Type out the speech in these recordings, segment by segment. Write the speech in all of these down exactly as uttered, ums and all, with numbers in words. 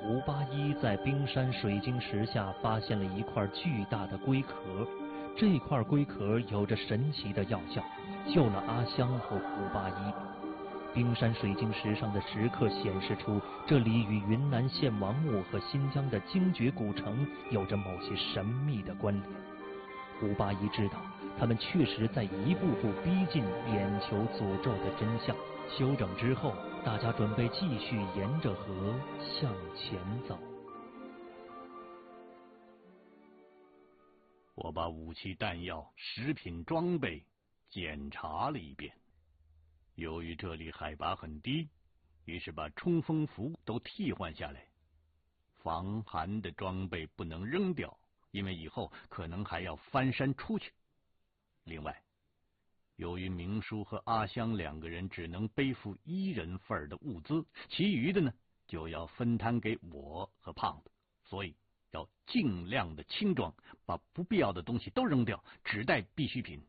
胡八一在冰山水晶石下发现了一块巨大的龟壳，这块龟壳有着神奇的药效，救了阿香和胡八一。冰山水晶石上的石刻显示出，这里与云南献王墓和新疆的精绝古城有着某些神秘的关联。胡八一知道，他们确实在一步步逼近眼球诅咒的真相。休整之后，大家准备继续沿着河向前走。 我把武器、弹药、食品、装备检查了一遍。由于这里海拔很低，于是把冲锋服都替换下来。防寒的装备不能扔掉，因为以后可能还要翻山出去。另外，由于明叔和阿香两个人只能背负一人份的物资，其余的呢就要分摊给我和胖子，所以要尽量的轻装，把不必要的东西都扔掉，只带必需品。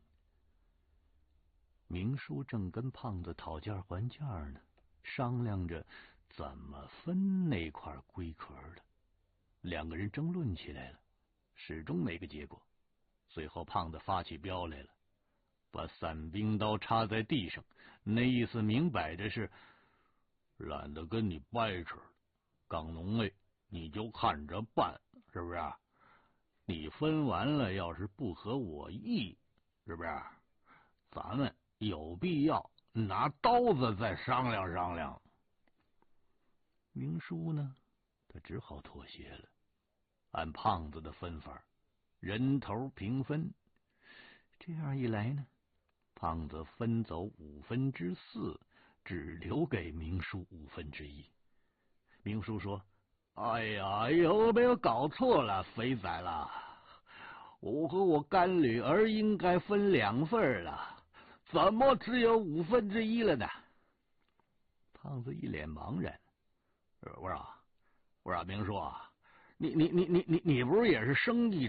明叔正跟胖子讨价还价呢，商量着怎么分那块龟壳的。两个人争论起来了，始终没个结果。最后胖子发起飙来了，把伞兵刀插在地上，那意思明摆着是懒得跟你掰扯了，港农哎，你就看着办，是不是？你分完了，要是不合我意，是不是？咱们有必要拿刀子再商量商量。明叔呢，他只好妥协了，按胖子的分法，人头平分。这样一来呢，胖子分走五分之四，只留给明叔五分之一。明叔说：“哎呀，有没有搞错了，肥仔了？我和我干女儿应该分两份了，怎么只有五分之一了呢？”胖子一脸茫然。我说：“我说明叔啊，你你你你你你不是也是生意